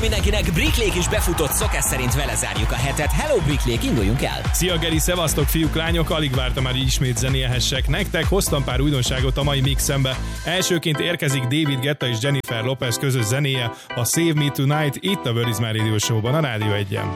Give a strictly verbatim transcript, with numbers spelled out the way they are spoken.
mindenkinek, Bricklék is befutott, szokás szerint vele zárjuk a hetet. Hello Bricklék, induljunk el! Szia Geri, szevasztok fiúk, lányok, alig vártam már, hogy ismét zenélhessek. Nektek hoztam pár újdonságot a mai mixembe. Elsőként érkezik David Guetta és Jennifer Lopez közös zenéje, a Save Me Tonight, itt a Where Is My Radio Show-ban, a Rádió egyen.